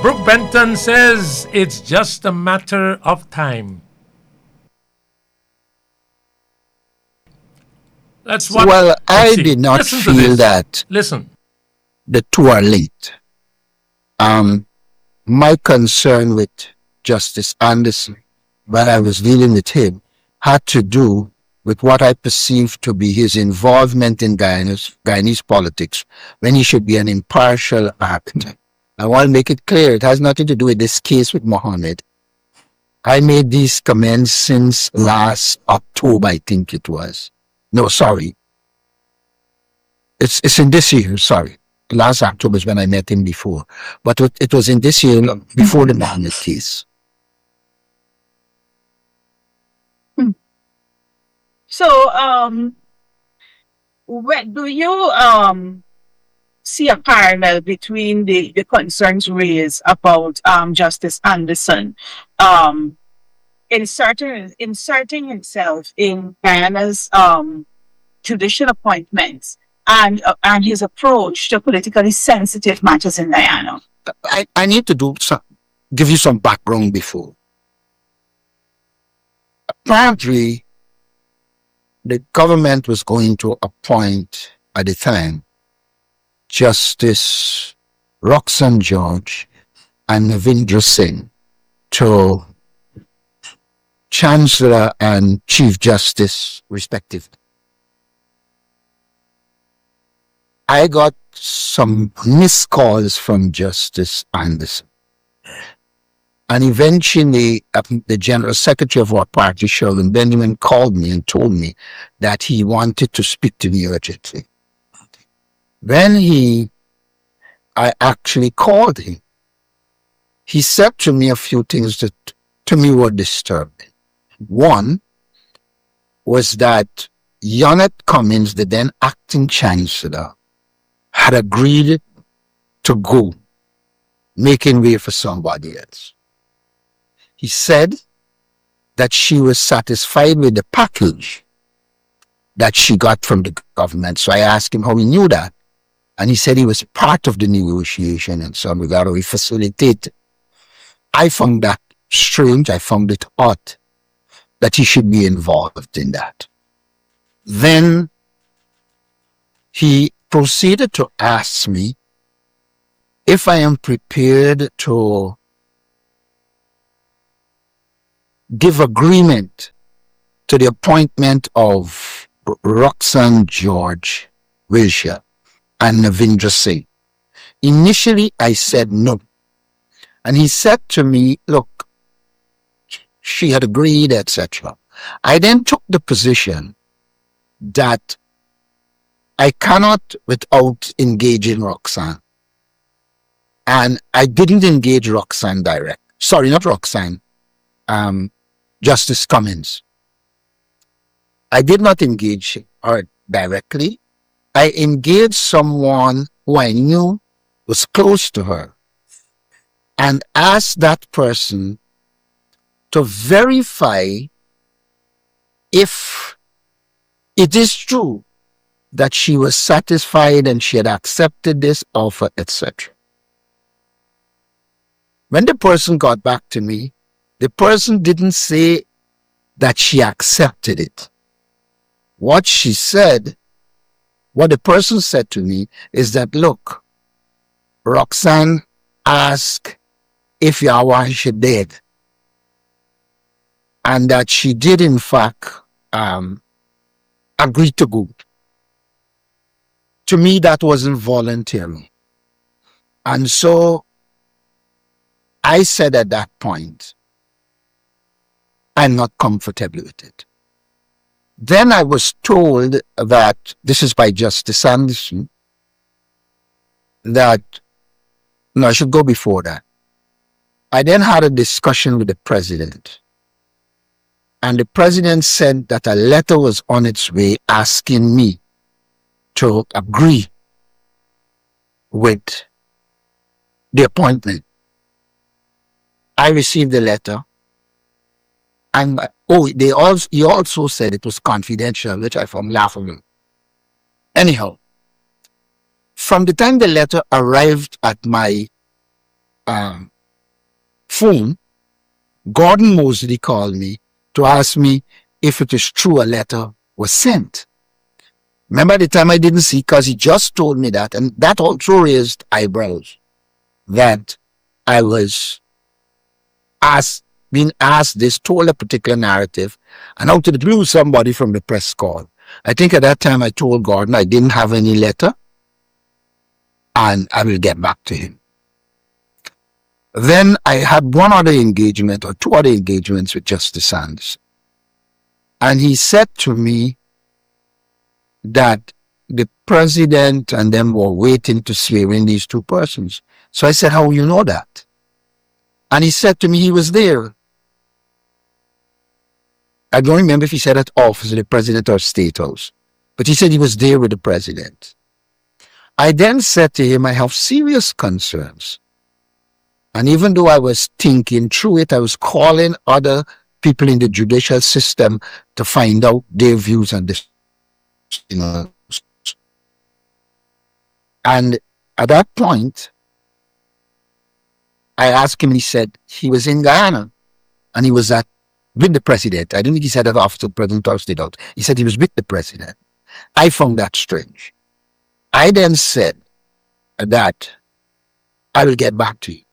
Brooke Benton says it's just a matter of time. That's what. Well, let's I see. did not Listen to feel this. that Listen. the two are linked. My concern with Justice Anderson, when I was dealing with him, had to do with what I perceived to be his involvement in Guyanese politics, when he should be an impartial arbiter. I want to make it clear, it has nothing to do with this case with Mohammed. I made these comments since last October, I think it was. No, sorry. It's in this year, sorry. Last October is when I met him before. But it was in this year, before the Mohammed case. So, when do you see a parallel between the concerns raised about Justice Anderson inserting himself in Guyana's judicial appointments and his approach to politically sensitive matters in Guyana? I need to give you some background before. Apparently, the government was going to appoint, at the time, Justice Roxanne George and Navindra Singh to Chancellor and Chief Justice, respectively. I got some missed calls from Justice Anderson. And eventually, the General Secretary of our party, Sheldon Benjamin, called me and told me that he wanted to speak to me urgently. When I actually called him, he said to me a few things that to me were disturbing. One was that Yonet Cummins, the then acting chancellor, had agreed to go, making way for somebody else. He said that she was satisfied with the package that she got from the government. So I asked him how he knew that. And he said he was part of the negotiation and some regard, or he facilitated. I found that strange. I found it odd that he should be involved in that. Then he proceeded to ask me if I am prepared to give agreement to the appointment of Roxanne George Wilshire and Navindra Singh. Initially, I said no. And he said to me, look, she had agreed, etc. I then took the position that I cannot without engaging Roxanne. And I didn't engage Roxanne direct. Sorry, not Roxanne. Justice Cummins. I did not engage her directly. I engaged someone who I knew was close to her and asked that person to verify if it is true that she was satisfied and she had accepted this offer, etc. When the person got back to me, the person didn't say that she accepted it. What the person said to me is that, look, Roxanne asked if Yawashi did, and that she did in fact agree to go. To me, that wasn't voluntary. And so I said at that point, I'm not comfortable with it. Then I was told that, this is by Justice Anderson, that, no, I should go before that. I then had a discussion with the president. And the president said that a letter was on its way asking me to agree with the appointment. I received the letter. And he also said it was confidential, which I found laughable. Anyhow, from the time the letter arrived at my phone, Gordon Mosley called me to ask me if it is true a letter was sent. Remember the time I didn't see, because he just told me that, and that also raised eyebrows, that I was being asked this, told a particular narrative, and out of the blue somebody from the press called. I think at that time I told Gordon I didn't have any letter and I will get back to him. Then I had one other engagement or two other engagements with Justice Anderson. And he said to me that the president and them were waiting to swear in these two persons. So I said, how you know that? And he said to me he was there. I don't remember if he said at office of the president or State House, but he said he was there with the president. I then said to him, I have serious concerns. And even though I was thinking through it, I was calling other people in the judicial system to find out their views on this. And at that point, I asked him, and he said he was in Guyana and he was with the president. I don't think he said that after President House did out. He said he was with the president. I found that strange. I then said that I will get back to you.